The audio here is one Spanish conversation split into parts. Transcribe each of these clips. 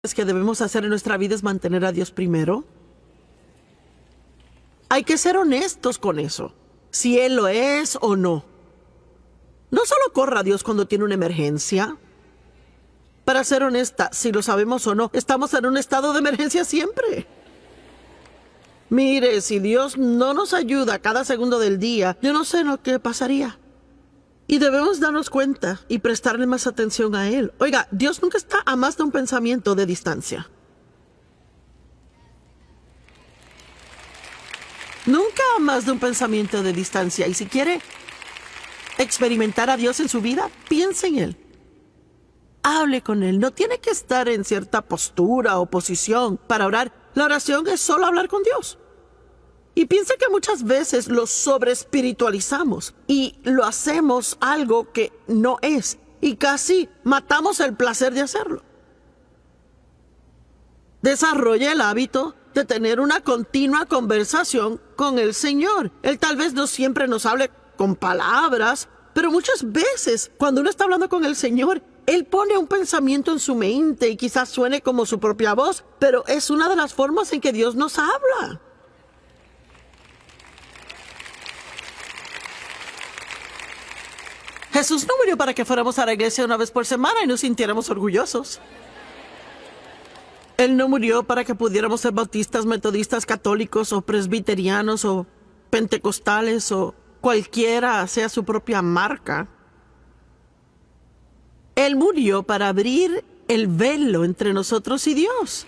que debemos hacer en nuestra vida es mantener a Dios primero. Hay que ser honestos con eso, si Él lo es o no. No solo corra a Dios cuando tiene una emergencia. Para ser honesta, si lo sabemos o no, estamos en un estado de emergencia siempre. Mire, si Dios no nos ayuda cada segundo del día, yo no sé lo que pasaría. Y debemos darnos cuenta y prestarle más atención a Él. Oiga, Dios nunca está a más de un pensamiento de distancia. Nunca a más de un pensamiento de distancia. Y si quiere experimentar a Dios en su vida, piense en Él. Hable con Él. No tiene que estar en cierta postura o posición para orar. La oración es solo hablar con Dios. Y piensa que muchas veces lo sobreespiritualizamos y lo hacemos algo que no es. Y casi matamos el placer de hacerlo. Desarrolla el hábito de tener una continua conversación con el Señor. Él tal vez no siempre nos hable con palabras, pero muchas veces cuando uno está hablando con el Señor, Él pone un pensamiento en su mente y quizás suene como su propia voz, pero es una de las formas en que Dios nos habla. Jesús no murió para que fuéramos a la iglesia una vez por semana y nos sintiéramos orgullosos. Él no murió para que pudiéramos ser bautistas, metodistas, católicos o presbiterianos o pentecostales o cualquiera sea su propia marca. Él murió para abrir el velo entre nosotros y Dios.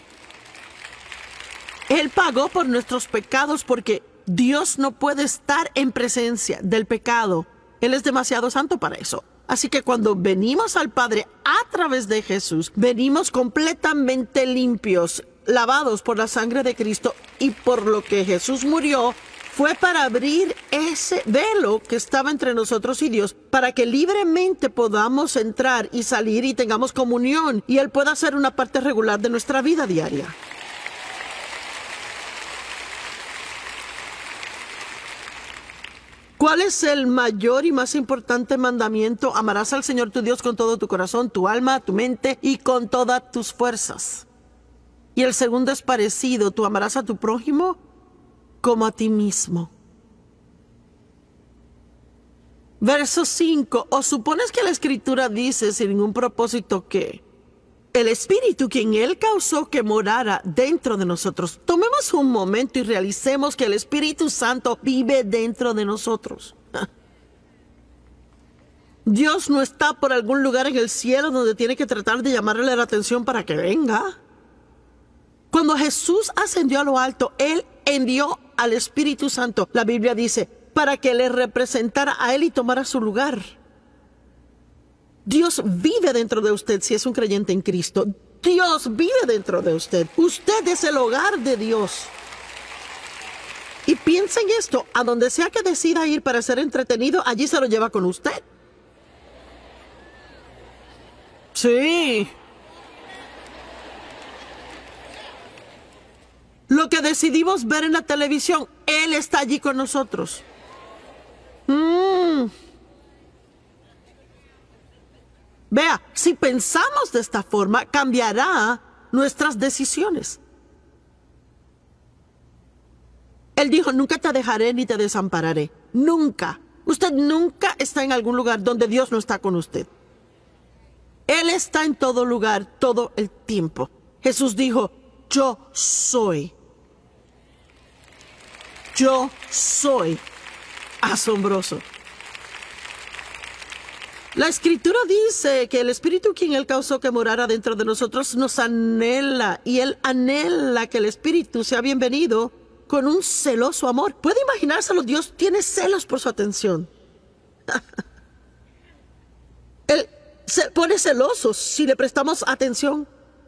Él pagó por nuestros pecados porque Dios no puede estar en presencia del pecado. Él es demasiado santo para eso. Así que cuando venimos al Padre a través de Jesús, venimos completamente limpios, lavados por la sangre de Cristo, y por lo que Jesús murió fue para abrir ese velo que estaba entre nosotros y Dios, para que libremente podamos entrar y salir y tengamos comunión, y Él pueda ser una parte regular de nuestra vida diaria. ¿Cuál es el mayor y más importante mandamiento? Amarás al Señor tu Dios con todo tu corazón, tu alma, tu mente y con todas tus fuerzas. Y el segundo es parecido, tú amarás a tu prójimo como a ti mismo. Verso 5. ¿O supones que la Escritura dice sin ningún propósito que el Espíritu, quien Él causó que morara dentro de nosotros? Tomemos un momento y realicemos que el Espíritu Santo vive dentro de nosotros. Dios no está por algún lugar en el cielo donde tiene que tratar de llamarle la atención para que venga. Cuando Jesús ascendió a lo alto, Él envió al Espíritu Santo, la Biblia dice, para que le representara a Él y tomara su lugar. Dios vive dentro de usted si es un creyente en Cristo. Dios vive dentro de usted. Usted es el hogar de Dios. Y piensa en esto, a donde sea que decida ir para ser entretenido, allí se lo lleva con usted. Sí. Lo que decidimos ver en la televisión, Él está allí con nosotros. Vea, si pensamos de esta forma, cambiará nuestras decisiones. Él dijo, nunca te dejaré ni te desampararé. Nunca. Usted nunca está en algún lugar donde Dios no está con usted. Él está en todo lugar, todo el tiempo. Jesús dijo, yo soy. Yo soy. Asombroso. La Escritura dice que el Espíritu quien Él causó que morara dentro de nosotros nos anhela, y Él anhela que el Espíritu sea bienvenido con un celoso amor. ¿Puede imaginárselo? Dios tiene celos por su atención. Él se pone celoso si le prestamos atención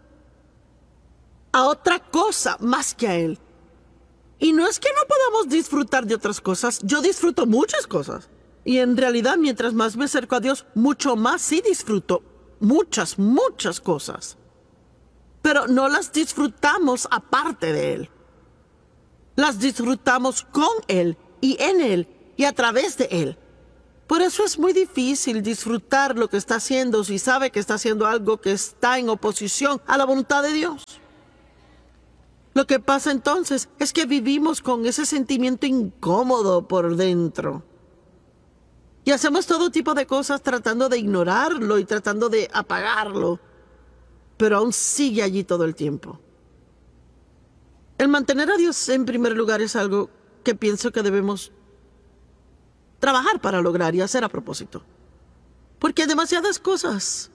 a otra cosa más que a Él. Y no es que no podamos disfrutar de otras cosas. Yo disfruto muchas cosas. Y en realidad, mientras más me acerco a Dios, mucho más sí disfruto muchas cosas. Pero no las disfrutamos aparte de Él. Las disfrutamos con Él y en Él y a través de Él. Por eso es muy difícil disfrutar lo que está haciendo si sabe que está haciendo algo que está en oposición a la voluntad de Dios. Lo que pasa entonces es que vivimos con ese sentimiento incómodo por dentro. Y hacemos todo tipo de cosas tratando de ignorarlo y tratando de apagarlo. Pero aún sigue allí todo el tiempo. El mantener a Dios en primer lugar es algo que pienso que debemos trabajar para lograr y hacer a propósito. Porque hay demasiadas cosas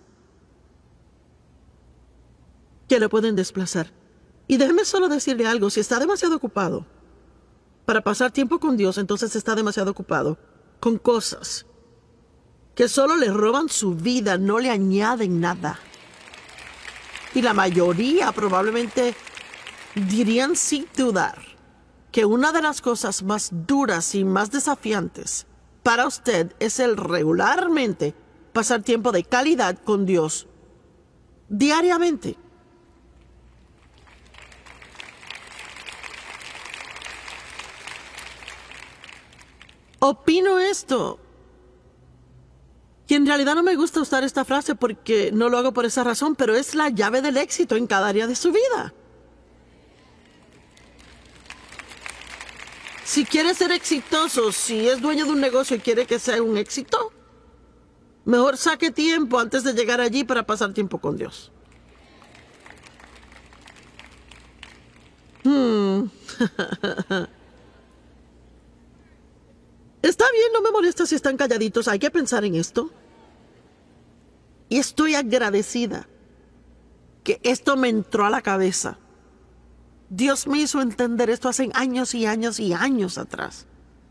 que le pueden desplazar. Y déjeme solo decirle algo, si está demasiado ocupado para pasar tiempo con Dios, entonces está demasiado ocupado con cosas que solo le roban su vida, no le añaden nada. Y la mayoría probablemente dirían sin dudar que una de las cosas más duras y más desafiantes para usted es el regularmente pasar tiempo de calidad con Dios diariamente. Opino esto. Y en realidad no me gusta usar esta frase porque no lo hago por esa razón, pero es la llave del éxito en cada área de su vida. Si quiere ser exitoso, si es dueño de un negocio y quiere que sea un éxito, mejor saque tiempo antes de llegar allí para pasar tiempo con Dios. Está bien, no me molesta si están calladitos. Hay que pensar en esto. Y estoy agradecida que esto me entró a la cabeza. Dios me hizo entender esto hace años y años y años atrás.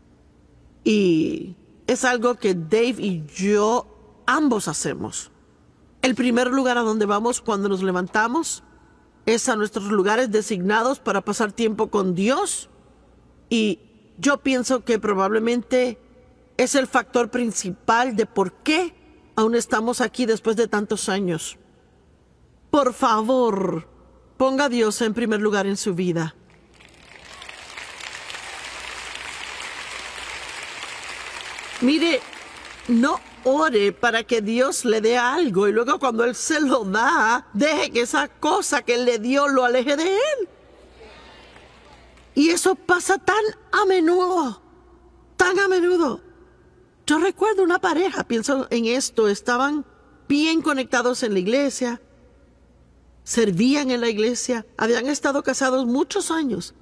Y es algo que Dave y yo ambos hacemos. El primer lugar a donde vamos cuando nos levantamos es a nuestros lugares designados para pasar tiempo con Dios. Y yo pienso que probablemente es el factor principal de por qué aún estamos aquí después de tantos años. Por favor, ponga a Dios en primer lugar en su vida. Mire, no ore para que Dios le dé algo y luego cuando Él se lo da, deje que esa cosa que Él le dio lo aleje de Él. Y eso pasa tan a menudo, tan a menudo. Yo recuerdo una pareja, pienso en esto, estaban bien conectados en la iglesia, servían en la iglesia, habían estado casados muchos años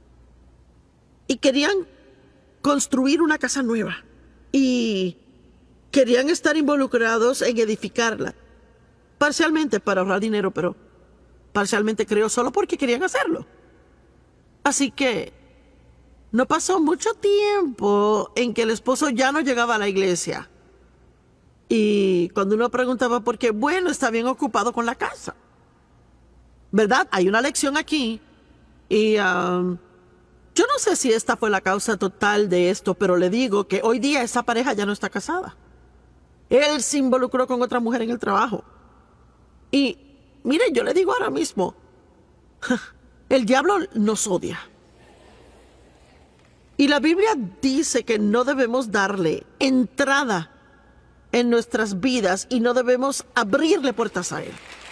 y querían construir una casa nueva y querían estar involucrados en edificarla, parcialmente para ahorrar dinero, pero parcialmente creo solo porque querían hacerlo. Así que no pasó mucho tiempo en que el esposo ya no llegaba a la iglesia. Y cuando uno preguntaba por qué, bueno, está bien ocupado con la casa. ¿Verdad? Hay una lección aquí. Y yo no sé si esta fue la causa total de esto, pero le digo que hoy día esa pareja ya no está casada. Él se involucró con otra mujer en el trabajo. Y mire, yo le digo ahora mismo, el diablo nos odia. Y la Biblia dice que no debemos darle entrada en nuestras vidas y no debemos abrirle puertas a él.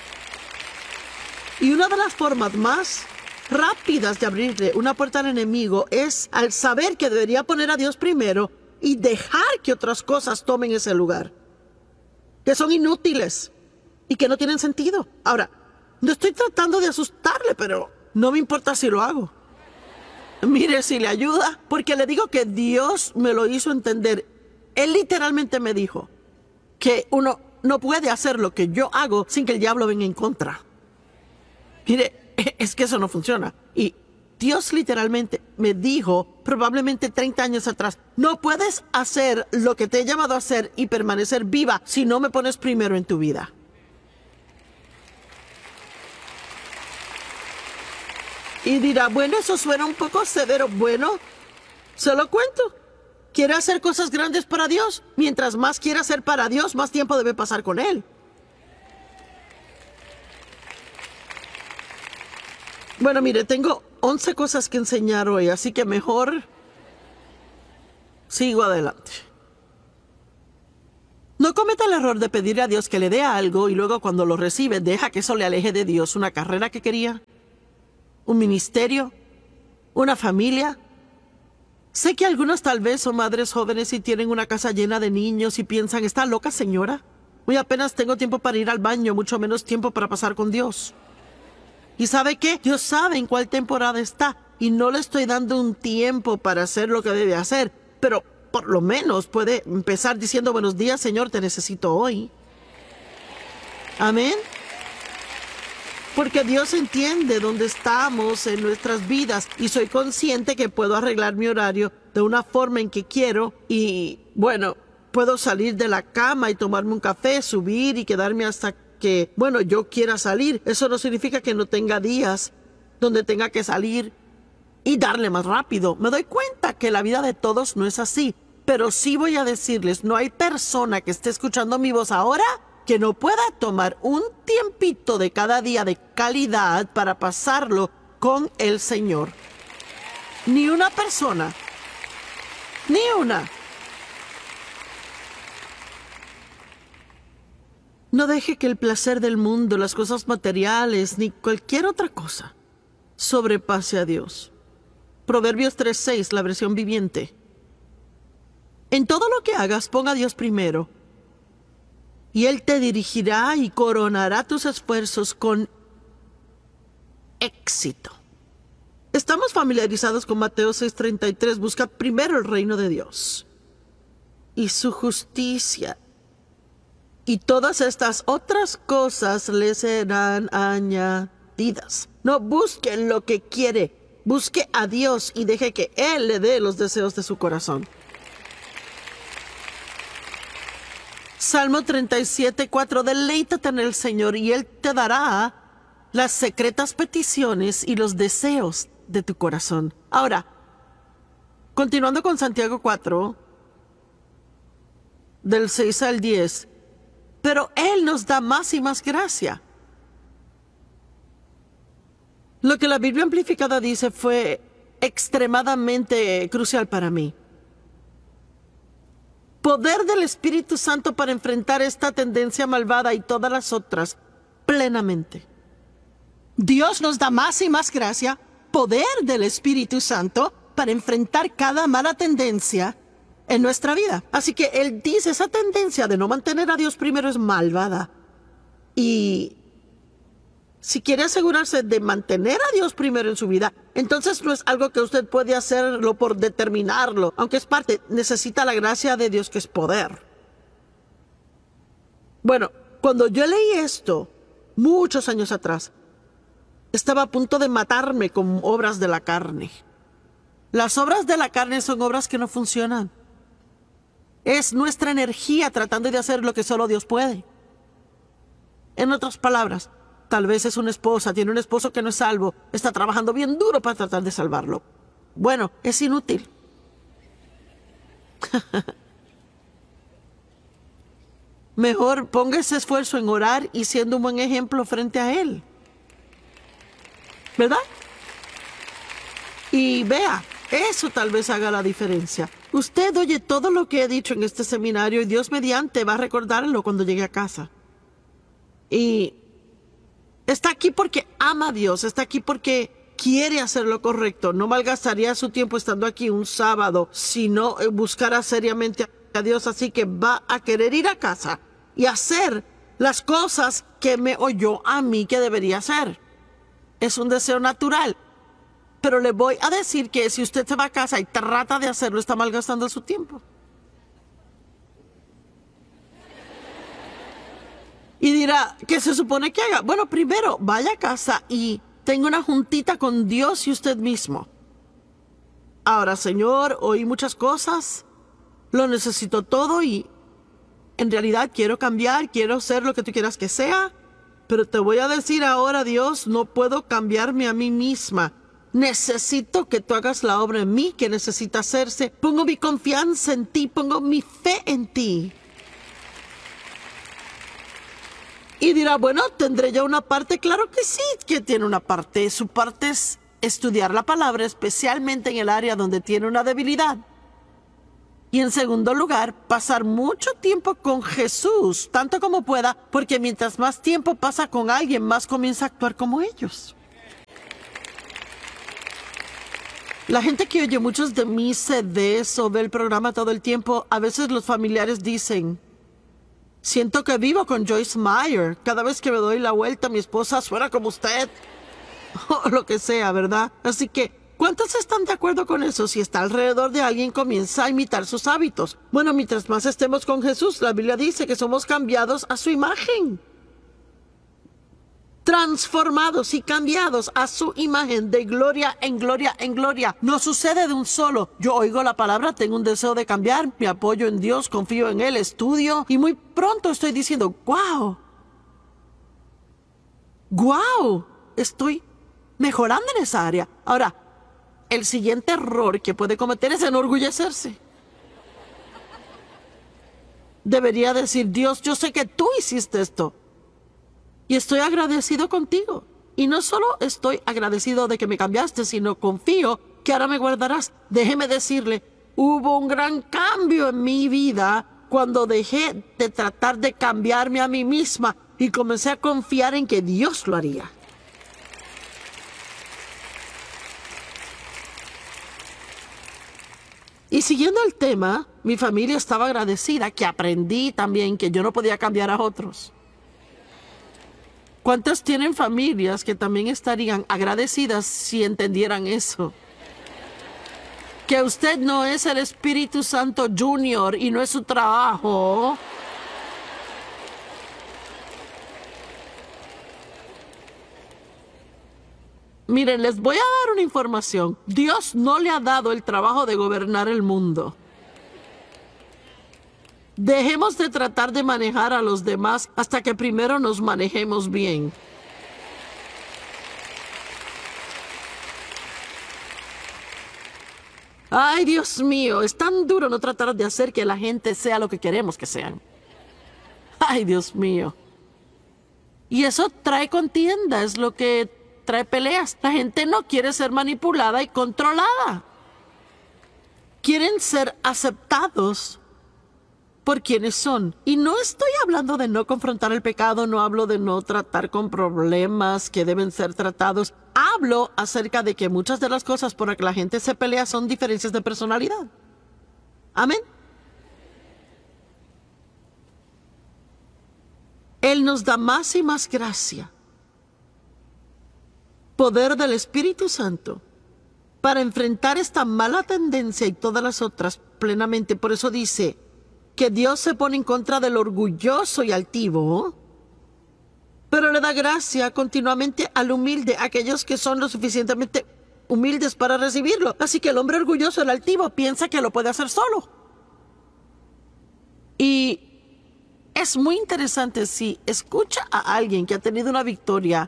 Y una de las formas más rápidas de abrirle una puerta al enemigo es al saber que debería poner a Dios primero y dejar que otras cosas tomen ese lugar, que son inútiles y que no tienen sentido. Ahora, no estoy tratando de asustarle, pero no me importa si lo hago. Mire si le ayuda, porque le digo que Dios me lo hizo entender. Él literalmente me dijo que uno no puede hacer lo que yo hago sin que el diablo venga en contra. Mire, es que eso no funciona. Y Dios literalmente me dijo, probablemente 30 años atrás, no puedes hacer lo que te he llamado a hacer y permanecer viva si no me pones primero en tu vida. Y dirá, bueno, eso suena un poco severo. Bueno, se lo cuento. ¿Quiere hacer cosas grandes para Dios? Mientras más quiera hacer para Dios, más tiempo debe pasar con Él. Bueno, mire, tengo 11 cosas que enseñar hoy, así que mejor sigo adelante. Y en segundo lugar, pasar mucho tiempo con Jesús, tanto como pueda, porque mientras más tiempo pasa con alguien, más comienza a actuar como ellos. La gente que oye muchos de mis CDs o ve el programa todo el tiempo, a veces los familiares dicen, siento que vivo con Joyce Meyer. Cada vez que me doy la vuelta, mi esposa suena como usted. O lo que sea, ¿verdad? Así que, ¿cuántos están de acuerdo con eso? Si está alrededor de alguien, comienza a imitar sus hábitos. Bueno, mientras más estemos con Jesús, la Biblia dice que somos cambiados a su imagen. Transformados y cambiados a su imagen de gloria en gloria en gloria. No sucede de un solo. Yo oigo la palabra, tengo un deseo de cambiar, me apoyo en Dios, confío en Él, estudio y muy pronto estoy diciendo, ¡wow! ¡Wow! Estoy mejorando en esa área. Ahora, el siguiente error que puede cometer es enorgullecerse. Debería decir, Dios, yo sé que tú hiciste esto. Y estoy agradecido contigo. Y no solo estoy agradecido de que me cambiaste, sino confío que ahora me guardarás. Déjeme decirle, hubo un gran cambio en mi vida cuando dejé de tratar de cambiarme a mí misma y comencé a confiar en que Dios lo haría. Y siguiendo el tema, mi familia estaba agradecida que aprendí también que yo no podía cambiar a otros. ¿Cuántas tienen familias que también estarían agradecidas si entendieran eso? Que usted no es el Espíritu Santo Junior y no es su trabajo. Miren, les voy a dar una información. Dios no le ha dado el trabajo de gobernar el mundo. Dejemos de tratar de manejar a los demás hasta que primero nos manejemos bien. Ay, Dios mío, es tan duro no tratar de hacer que la gente sea lo que queremos que sean. Ay, Dios mío. Y eso trae contienda, es lo que trae peleas. La gente no quiere ser manipulada y controlada. Quieren ser aceptados por quienes son. Y no estoy hablando de no confrontar el pecado, no hablo de no tratar con problemas que deben ser tratados. Hablo acerca de que muchas de las cosas por las que la gente se pelea son diferencias de personalidad. Amén. Él nos da más y más gracia, poder del Espíritu Santo, para enfrentar esta mala tendencia y todas las otras plenamente. Por eso dice que Dios se pone en contra del orgulloso y altivo, pero le da gracia continuamente al humilde, a aquellos que son lo suficientemente humildes para recibirlo. Así que el hombre orgulloso, el altivo, piensa que lo puede hacer solo. Y es muy interesante si escucha a alguien que ha tenido una victoria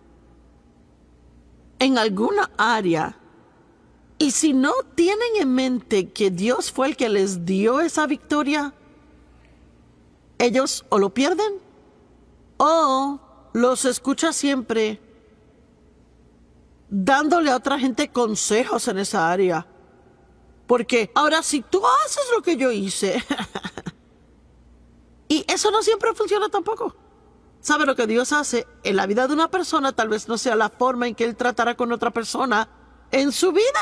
en alguna área, y si no tienen en mente que Dios fue el que les dio esa victoria, ellos o lo pierden o los escucha siempre dándole a otra gente consejos en esa área. Porque ahora si tú haces lo que yo hice, y eso no siempre funciona tampoco. ¿Sabe lo que Dios hace en la vida de una persona? Tal vez no sea la forma en que Él tratará con otra persona en su vida.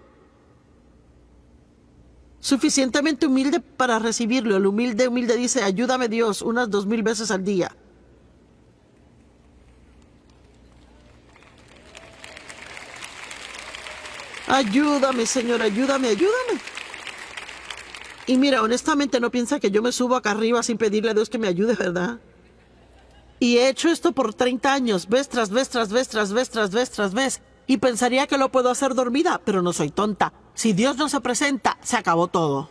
Suficientemente humilde para recibirlo. El humilde dice, ayúdame Dios, unas 2000 veces al día. Ayúdame, Señor, ayúdame, ayúdame. Y mira, honestamente no piensa que yo me subo acá arriba sin pedirle a Dios que me ayude, ¿verdad? Y he hecho esto por 30 años, vez tras vez, tras vez, tras vez, tras vez, tras vez. Y pensaría que lo puedo hacer dormida, pero no soy tonta. Si Dios no se presenta, se acabó todo.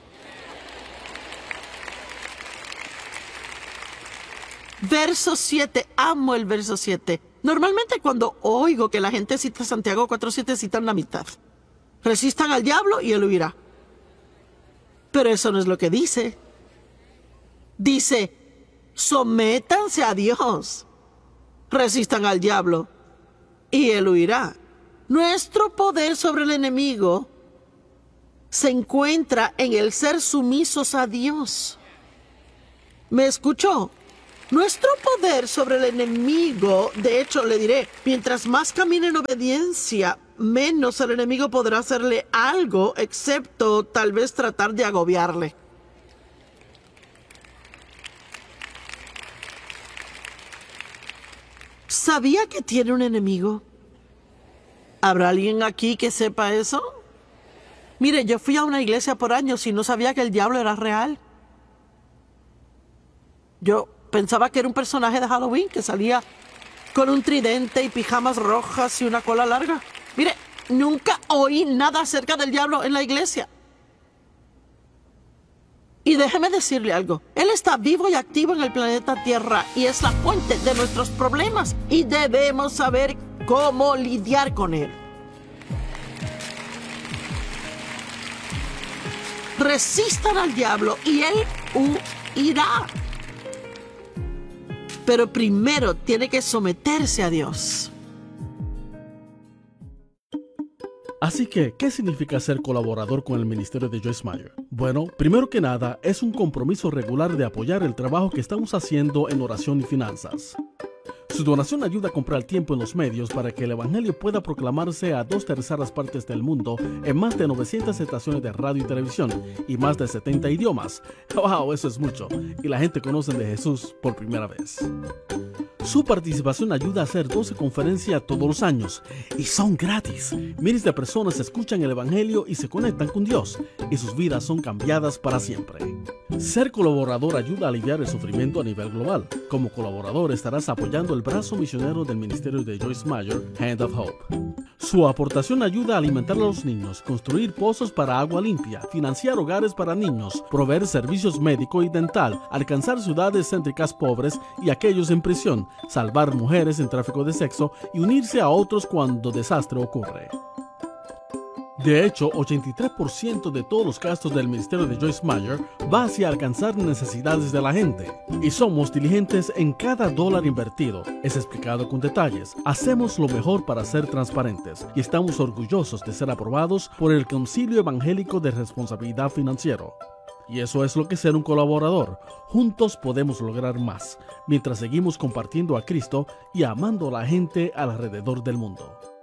Verso 7, amo el verso 7. Normalmente cuando oigo que la gente cita Santiago 4:7, citan la mitad. Resistan al diablo y él huirá. Pero eso no es lo que dice. Dice, sométanse a Dios, resistan al diablo y él huirá. Nuestro poder sobre el enemigo se encuentra en el ser sumisos a Dios. ¿Me escuchó? Nuestro poder sobre el enemigo, de hecho, le diré, mientras más camine en obediencia, menos el enemigo podrá hacerle algo, excepto tal vez tratar de agobiarle. ¿Sabía que tiene un enemigo? ¿Habrá alguien aquí que sepa eso? Mire, yo fui a una iglesia por años y no sabía que el diablo era real. Yo pensaba que era un personaje de Halloween que salía con un tridente y pijamas rojas y una cola larga. Mire, nunca oí nada acerca del diablo en la iglesia. Y déjeme decirle algo. Él está vivo y activo en el planeta Tierra y es la fuente de nuestros problemas. Y debemos saber cómo lidiar con él. Resistan al diablo y él huirá. Pero primero tiene que someterse a Dios. Así que, ¿qué significa ser colaborador con el ministerio de Joyce Meyer? Bueno, primero que nada, es un compromiso regular de apoyar el trabajo que estamos haciendo en oración y finanzas. Su donación ayuda a comprar tiempo en los medios para que el Evangelio pueda proclamarse a 2/3 partes del mundo en más de 900 estaciones de radio y televisión y más de 70 idiomas. ¡Wow! Eso es mucho. Y la gente conoce de Jesús por primera vez. Su participación ayuda a hacer 12 conferencias todos los años y son gratis. Miles de personas escuchan el Evangelio y se conectan con Dios y sus vidas son cambiadas para siempre. Ser colaborador ayuda a aliviar el sufrimiento a nivel global. Como colaborador estarás apoyando el brazo misionero del ministerio de Joyce Meyer, Hand of Hope. Su aportación ayuda a alimentar a los niños, construir pozos para agua limpia, financiar hogares para niños, proveer servicios médico y dental, alcanzar ciudades céntricas pobres y aquellos en prisión, salvar mujeres en tráfico de sexo y unirse a otros cuando desastre ocurre. De hecho, 83% de todos los gastos del ministerio de Joyce Meyer va hacia alcanzar necesidades de la gente. Y somos diligentes en cada dólar invertido. Es explicado con detalles. Hacemos lo mejor para ser transparentes y estamos orgullosos de ser aprobados por el Concilio Evangélico de Responsabilidad Financiero. Y eso es lo que es ser un colaborador. Juntos podemos lograr más, mientras seguimos compartiendo a Cristo y amando a la gente alrededor del mundo.